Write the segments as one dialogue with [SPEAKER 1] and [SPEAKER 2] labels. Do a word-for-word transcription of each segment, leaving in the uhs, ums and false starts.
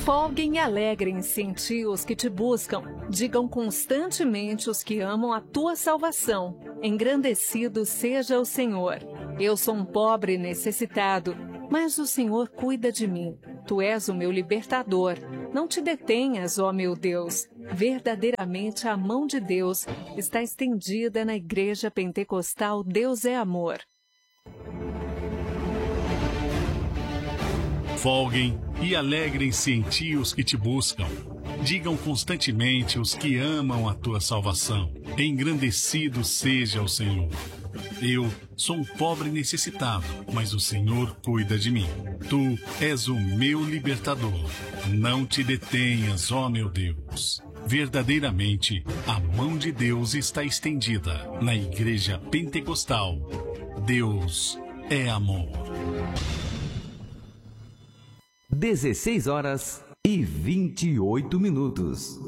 [SPEAKER 1] Folguem e alegrem-se em ti os que te buscam. Digam constantemente os que amam a tua salvação. Engrandecido seja o Senhor. Eu sou um pobre e necessitado, mas o Senhor cuida de mim. Tu és o meu libertador. Não te detenhas, ó meu Deus. Verdadeiramente a mão de Deus está estendida na Igreja Pentecostal Deus é Amor.
[SPEAKER 2] Folguem e alegrem-se em ti os que te buscam. Digam constantemente os que amam a tua salvação. Engrandecido seja o Senhor. Eu sou um pobre necessitado, mas o Senhor cuida de mim. Tu és o meu libertador. Não te detenhas, ó meu Deus. Verdadeiramente, a mão de Deus está estendida na Igreja Pentecostal. Deus é amor.
[SPEAKER 3] dezesseis horas e vinte e oito minutos.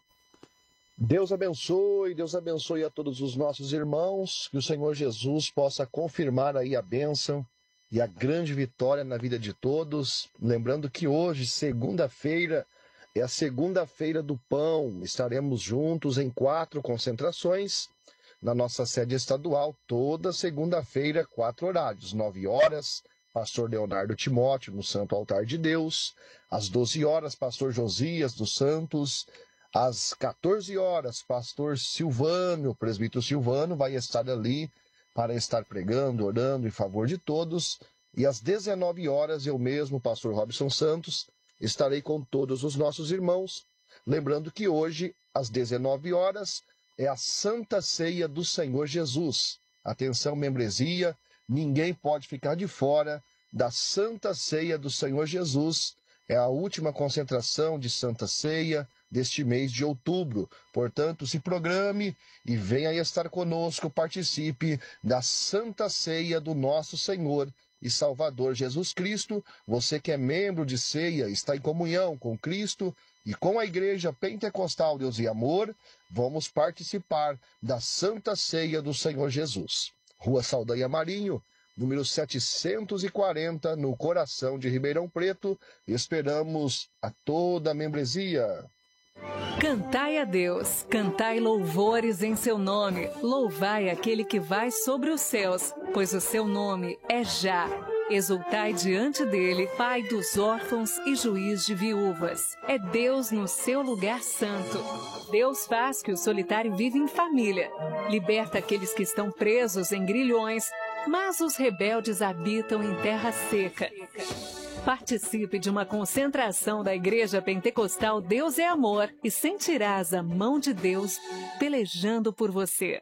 [SPEAKER 4] Deus abençoe, Deus abençoe a todos os nossos irmãos, que o Senhor Jesus possa confirmar aí a bênção e a grande vitória na vida de todos. Lembrando que hoje, segunda-feira, é a segunda-feira do pão. Estaremos juntos em quatro concentrações na nossa sede estadual, toda segunda-feira, quatro horários, nove horas, pastor Leonardo Timóteo, no Santo Altar de Deus. Às doze horas, pastor Josias dos Santos. Às quatorze horas, pastor Silvano, o presbítero Silvano, vai estar ali para estar pregando, orando em favor de todos. E às dezenove horas, eu mesmo, pastor Robson Santos, estarei com todos os nossos irmãos. Lembrando que hoje, às dezenove horas, é a Santa Ceia do Senhor Jesus. Atenção, membresia, ninguém pode ficar de fora da Santa Ceia do Senhor Jesus. É a última concentração de Santa Ceia deste mês de outubro. Portanto, se programe e venha estar conosco, participe da Santa Ceia do nosso Senhor e Salvador Jesus Cristo. Você que é membro de ceia, está em comunhão com Cristo e com a Igreja Pentecostal Deus e Amor, vamos participar da Santa Ceia do Senhor Jesus. Rua Saldanha Marinho, número setecentos e quarenta, no coração de Ribeirão Preto. Esperamos a toda a membresia.
[SPEAKER 1] Cantai a Deus, cantai louvores em seu nome, louvai aquele que vai sobre os céus, pois o seu nome é Já. Exultai diante dele, Pai dos órfãos e juiz de viúvas. É Deus no seu lugar santo. Deus faz que o solitário viva em família. Liberta aqueles que estão presos em grilhões, mas os rebeldes habitam em terra seca. Participe de uma concentração da Igreja Pentecostal Deus é Amor e sentirás a mão de Deus pelejando por você.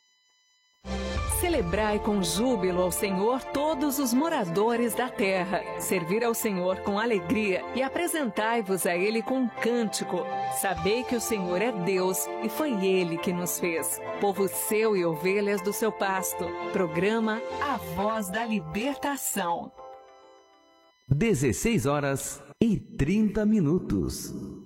[SPEAKER 1] Celebrai com júbilo ao Senhor todos os moradores da terra. Servir ao Senhor com alegria e apresentai-vos a Ele com um cântico. Sabei que o Senhor é Deus e foi Ele que nos fez. Povo seu e ovelhas do seu pasto. Programa A Voz da Libertação.
[SPEAKER 3] dezesseis horas e trinta minutos.